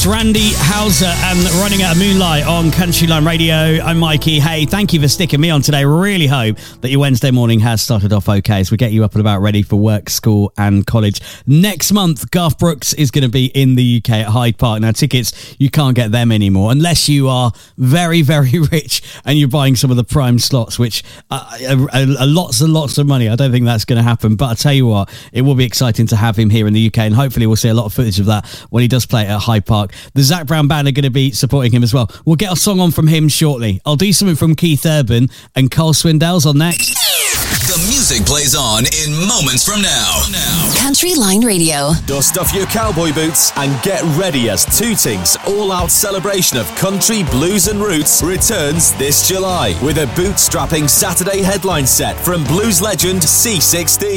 Randy Houser and Running Out of Moonlight on Country Line Radio. I'm Mikey. Hey, thank you for sticking me on today. Really hope that your Wednesday morning has started off okay as we get you up and about ready for work, school and college. Next month, Garth Brooks is going to be in the UK at Hyde Park. Now, tickets, you can't get them anymore unless you are very, very rich and you're buying some of the prime slots, which are lots and lots of money. I don't think that's going to happen. But I tell you what, it will be exciting to have him here in the UK, and hopefully we'll see a lot of footage of that when he does play at Hyde Park. The Zac Brown Band are going to be supporting him as well. We'll get a song on from him shortly. I'll do something from Keith Urban, and Cole Swindell's on next. The music plays on in moments from now. Country Line Radio. Dust off your cowboy boots and get ready as Tooting's all-out celebration of country, blues and roots returns this July with a boot-strapping Saturday headline set from blues legend C16.